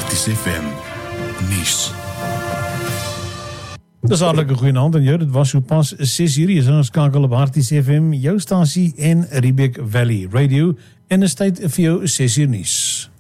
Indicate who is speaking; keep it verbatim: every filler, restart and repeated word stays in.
Speaker 1: Harties F M nuus.
Speaker 2: Dis hartlike goeienaand en jou, dit was so pas ses uur, jy is ingeskakel op Harties F M, jou stasie en Riebeek Valley Radio, en is tyd vir jou ses uur nuus.